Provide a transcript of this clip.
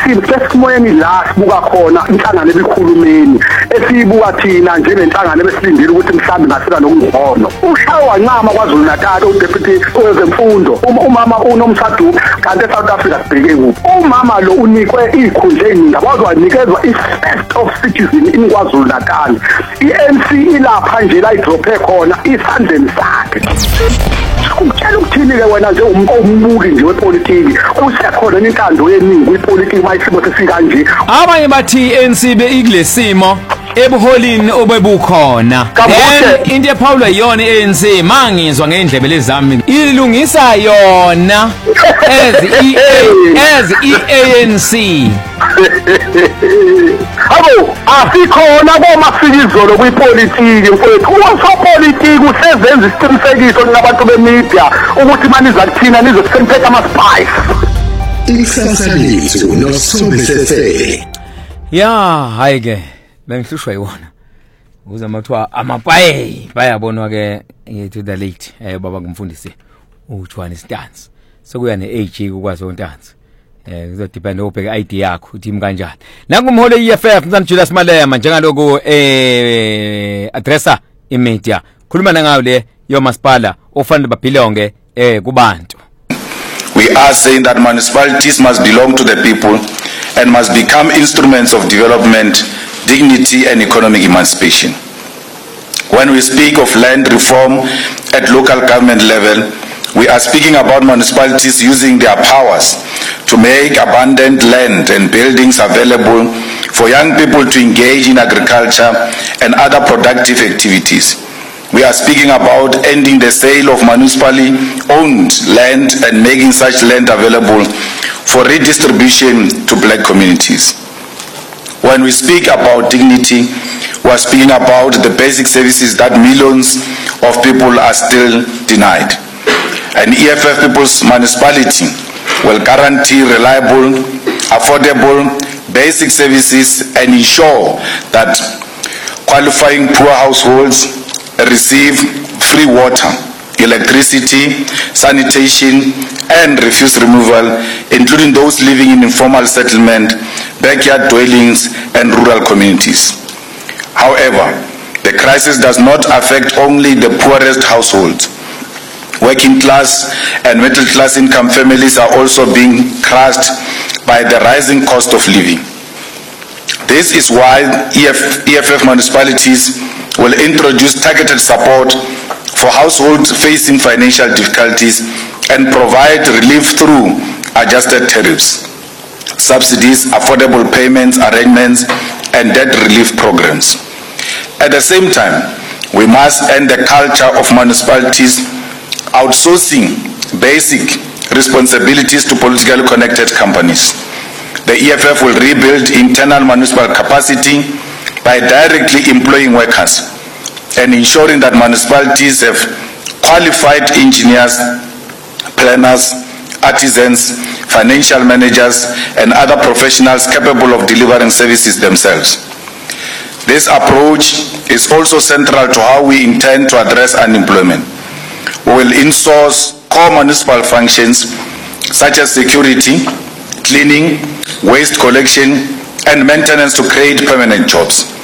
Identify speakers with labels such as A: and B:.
A: sesimoyeni la sibuka khona inhlangano ebikhulumeni esibuka thina njengenhlangano ebesilindile ukuthi mhlambe ngasika nokungcono ushawa wancama kwaZulu Natal uDeputy wezemfundo umama uNomsadu kanti eSouth Africa sibheke kuphi umama lo unikwe ikhundla eziningi abazwanikezwa i-first of citizen in KwaZulu Natal i-ANC ilapha nje la idrophe khona isandleni sakhe ukutshela ukuthini ke wena nje umbuki nje wepolitiki kusekhona intando yeningi kwipolitiki mayisimo sesikanje
B: abanye bathi ANC beyikulesimo ebuholini obebukhona into ephawulwa yiyona ANC mangizwa ngendlebe lezami ilungisa yona as ANC
A: abo asikhona komafikizolo kwipolitiki mfowethu usopolitiki usezenza isiqinisekiso nabantu bemedia ukuthi maniza kuthina nizokusemphetha ama-spice
C: ikusasa lethu noSobisese
B: hayi ke bengihlushwa yiwona uzama kuthiwa amapayi bayabonwa ke to the late baba kumfundisi uJohn Stanzi sokuya ne-AG kukwazi ontanzi kuzodepend ubheke ID yakho uthi imi kanjani nakumholo EFF mzansi Julius Malema njengaloku addressa imedia khuluma nangayo le yomasipala ofanele babhilonge kubantu.
D: We are saying that municipalities must belong to the people and must become instruments of development, dignity and economic emancipation. When we speak of land reform at local government level, we are speaking about municipalities using their powers to make abundant land and buildings available for young people to engage in agriculture and other productive activities. We are speaking about ending the sale of municipally owned land and making such land available for redistribution to black communities. When we speak about dignity, we are speaking about the basic services that millions of people are still denied. An EFF People's Municipality will guarantee reliable, affordable, basic services and ensure that qualifying poor households receive free water, electricity, sanitation, and refuse removal, including those living in informal settlement, backyard dwellings, and rural communities. However, the crisis does not affect only the poorest households. Working class and middle class income families are also being crushed by the rising cost of living. This is why EFF municipalities will introduce targeted support for households facing financial difficulties and provide relief through adjusted tariffs, subsidies, affordable payments arrangements, and debt relief programs. At the same time, we must end the culture of municipalities outsourcing basic responsibilities to politically connected companies. The EFF will rebuild internal municipal capacity by directly employing workers and ensuring that municipalities have qualified engineers, planners, artisans, financial managers, and other professionals capable of delivering services themselves. This approach is also central to how we intend to address unemployment. We will insource core municipal functions such as security, cleaning, waste collection, and maintenance to create permanent jobs.